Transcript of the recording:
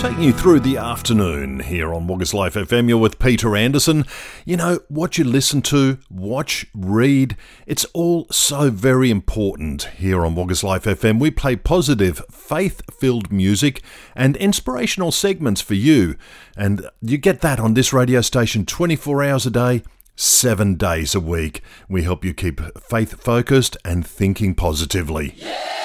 Taking you through the afternoon here on Waggas Life FM, you're with Peter Anderson. You know, what you listen to, watch, read, it's all so very important here on Waggas Life FM. We play positive, faith-filled music and inspirational segments for you. And you get that on this radio station 24 hours a day, 7 days a week. We help you keep faith-focused and thinking positively. Yeah!